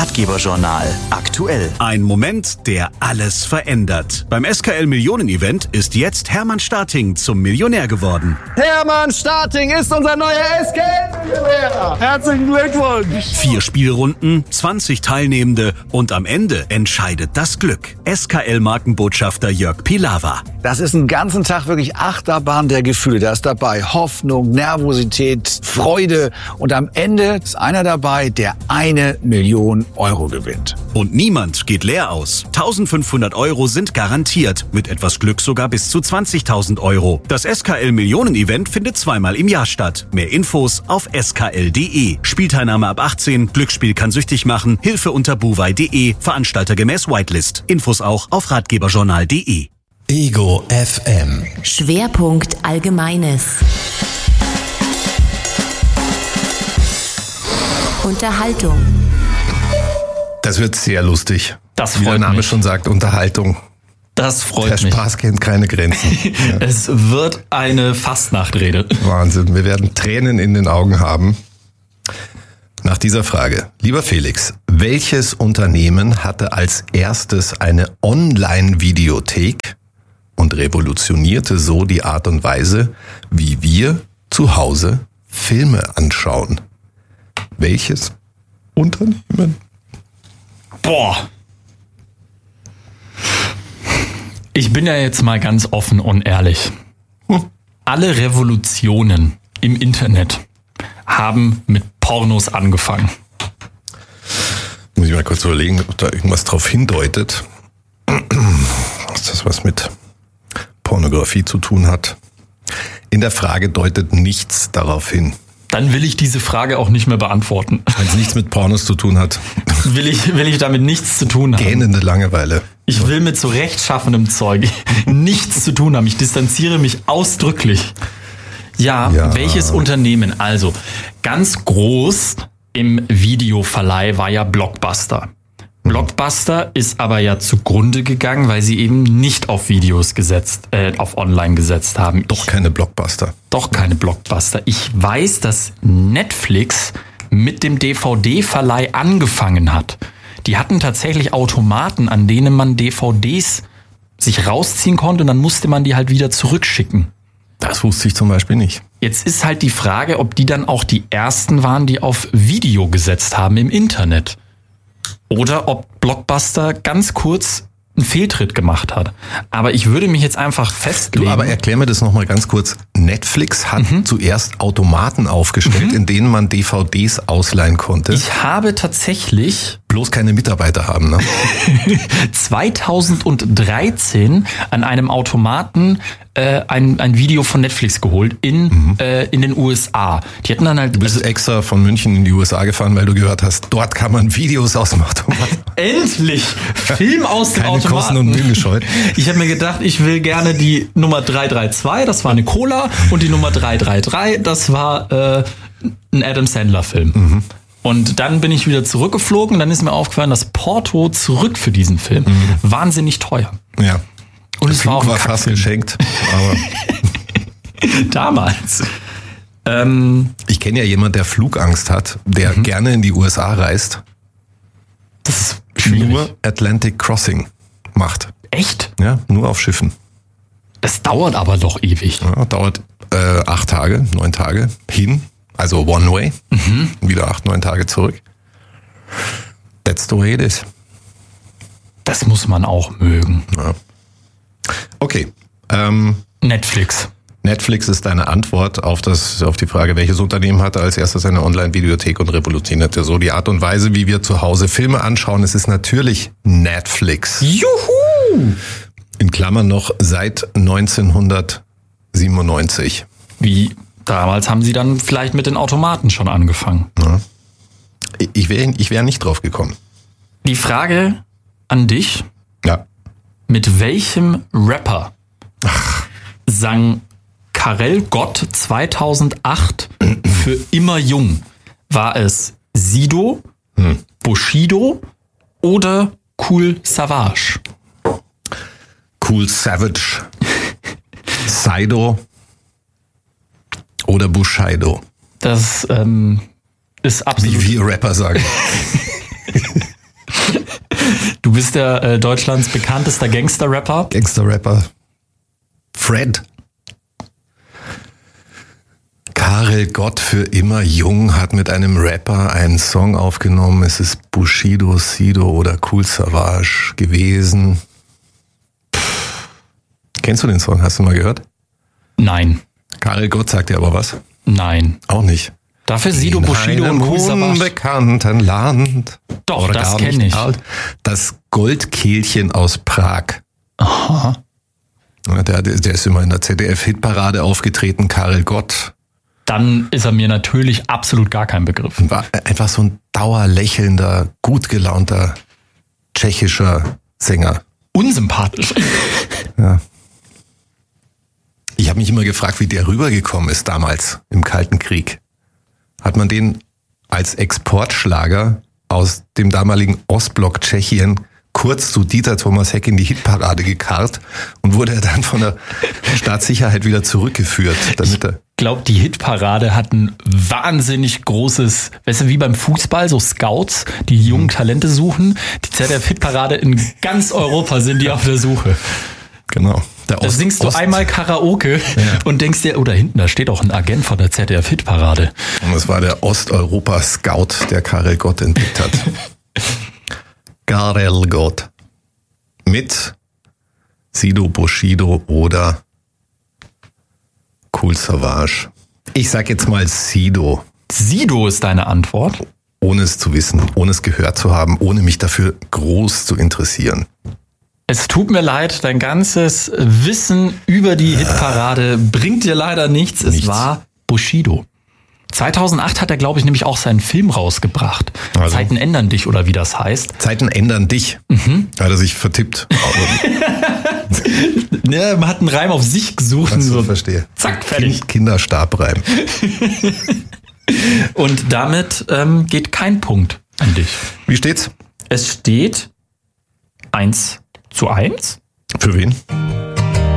Ratgeberjournal aktuell. Ein Moment, der alles verändert. Beim SKL Millionen-Event ist jetzt Hermann Starting zum Millionär geworden. Hermann Starting ist unser neuer SKL-Millionär. Herzlichen Glückwunsch. 4 Spielrunden, 20 Teilnehmende und am Ende entscheidet das Glück. SKL-Markenbotschafter Jörg Pilawa. Das ist einen ganzen Tag wirklich Achterbahn der Gefühle. Da ist dabei Hoffnung, Nervosität, Freude und am Ende ist einer dabei, der 1 Million Euro gewinnt. Und niemand geht leer aus. 1.500 Euro sind garantiert, mit etwas Glück sogar bis zu 20.000 Euro. Das SKL Millionen-Event findet zweimal im Jahr statt. Mehr Infos auf skl.de. Spielteilnahme ab 18, Glücksspiel kann süchtig machen, Hilfe unter buwei.de, Veranstalter gemäß Whitelist. Infos auch auf ratgeberjournal.de. Ego FM. Schwerpunkt Allgemeines. Unterhaltung. Das wird sehr lustig. Das Wie der freut Name mich. schon sagt, Unterhaltung. Das freut Der mich. Spaß kennt keine Grenzen. Ja. Es wird eine Fastnachtrede. Wahnsinn, wir werden Tränen in den Augen haben. Nach dieser Frage, lieber Felix, welches Unternehmen hatte als erstes eine Online-Videothek und revolutionierte so die Art und Weise, wie wir zu Hause Filme anschauen? Welches Unternehmen? Boah. Ich bin ja jetzt mal ganz offen und ehrlich. Alle Revolutionen im Internet haben mit Pornos angefangen. Muss ich mal kurz überlegen, ob da irgendwas drauf hindeutet. Dass das was mit Pornografie zu tun hat. In der Frage deutet nichts darauf hin. Dann will ich diese Frage auch nicht mehr beantworten. Wenn es nichts mit Pornos zu tun hat. Will ich damit nichts zu tun haben. Gähnende Langeweile. Ich will mit so rechtschaffenem Zeug nichts zu tun haben. Ich distanziere mich ausdrücklich. Ja, welches Unternehmen? Also, ganz groß im Videoverleih war ja Blockbuster. Blockbuster ist aber ja zugrunde gegangen, weil sie eben nicht auf Videos auf online gesetzt haben. Doch keine Blockbuster. Doch keine Blockbuster. Ich weiß, dass Netflix mit dem DVD-Verleih angefangen hat. Die hatten tatsächlich Automaten, an denen man DVDs sich rausziehen konnte und dann musste man die halt wieder zurückschicken. Das wusste ich zum Beispiel nicht. Jetzt ist halt die Frage, ob die dann auch die ersten waren, die auf Video gesetzt haben im Internet. Oder ob Blockbuster ganz kurz einen Fehltritt gemacht hat. Aber ich würde mich jetzt einfach festlegen. Du, aber erklär mir das nochmal ganz kurz. Netflix hat zuerst Automaten aufgestellt, in denen man DVDs ausleihen konnte. Ich habe tatsächlich Bloß keine Mitarbeiter haben, ne? 2013 an einem Automaten ein Video von Netflix geholt in den USA. Die hatten dann halt. Du bist extra von München in die USA gefahren, weil du gehört hast, dort kann man Videos aus dem Automaten. Endlich! Film aus dem Keine Automaten. Kosten und Mühen gescheut. Ich habe mir gedacht, ich will gerne die Nummer 332, das war eine Cola, und die Nummer 333, das war ein Adam Sandler-Film. Und dann bin ich wieder zurückgeflogen und dann ist mir aufgefallen, das Porto zurück für diesen Film wahnsinnig teuer. Ja. Und es war auch ein war fast Kackfilm. geschenkt. Aber Damals. ich kenne ja jemanden, der Flugangst hat, der gerne in die USA reist. Das ist schwierig. Nur Atlantic Crossing macht. Echt? Ja, nur auf Schiffen. Das dauert aber doch ewig. Ja, dauert 8 Tage, 9 Tage hin. Also one way. Wieder 8, 9 Tage zurück. That's the way it is. Das muss man auch mögen. Ja. Okay. Netflix. Netflix ist deine Antwort auf die Frage, welches Unternehmen hatte als erstes eine Online-Videothek und revolutionierte so die Art und Weise, wie wir zu Hause Filme anschauen. Es ist natürlich Netflix. Juhu! In Klammern noch seit 1997. Wie damals haben sie dann vielleicht mit den Automaten schon angefangen. Ja. Ich wär nicht drauf gekommen. Die Frage an dich, Ja. mit welchem Rapper sang Karel Gott 2008 für Immer Jung? War es Sido, Bushido oder Kool Savas? Kool Savage, Sido oder Bushido. Das ist absolut... Wie wir Rapper sagen. Du bist ja Deutschlands bekanntester Gangster-Rapper. Gangster-Rapper Fred. Karel Gott für immer jung hat mit einem Rapper einen Song aufgenommen. Es ist Bushido, Sido oder Kool Savas gewesen. Kennst du den Song? Hast du mal gehört? Nein. Karel Gott sagt dir aber was? Nein. Auch nicht. Dafür Sido, Bushido und Kool In einem Savas. unbekannten Land. Doch, Oder das gar kenne nicht ich. alt. Das Goldkehlchen aus Prag. Aha. Ja, der ist immer in der ZDF-Hitparade aufgetreten, Karel Gott. Dann ist er mir natürlich absolut gar kein Begriff. War einfach so ein dauerlächelnder, gut gelaunter tschechischer Sänger. Unsympathisch. Ja. Ich habe mich immer gefragt, wie der rübergekommen ist damals im Kalten Krieg. Hat man den als Exportschlager aus dem damaligen Ostblock Tschechien kurz zu Dieter Thomas Heck in die Hitparade gekarrt und wurde er dann von der Staatssicherheit wieder zurückgeführt, damit er... Ich glaube, die Hitparade hat ein wahnsinnig großes, weißt du, wie beim Fußball, so Scouts, die jungen Talente suchen. Die ZDF-Hitparade in ganz Europa sind die auf der Suche. Genau. Da singst du einmal Karaoke und denkst dir, oh, da hinten, da steht auch ein Agent von der ZDF-Hitparade. Und das war der Osteuropa-Scout, der Karel Gott entdeckt hat. Karel Gott. Mit Sido, Bushido oder Kool Savas. Ich sag jetzt mal Sido. Sido ist deine Antwort? Ohne es zu wissen, ohne es gehört zu haben, ohne mich dafür groß zu interessieren. Es tut mir leid, dein ganzes Wissen über die Hitparade bringt dir leider nichts. Es war Bushido. 2008 hat er, glaube ich, nämlich auch seinen Film rausgebracht. Also. Zeiten ändern dich oder wie das heißt. Zeiten ändern dich. Hat er sich vertippt. Ne, man hat einen Reim auf sich gesucht. Ach so, so, verstehe. zack, fertig. Kinderstabreim. Und damit geht kein Punkt an dich. Wie steht's? Es steht 1:1. Für wen?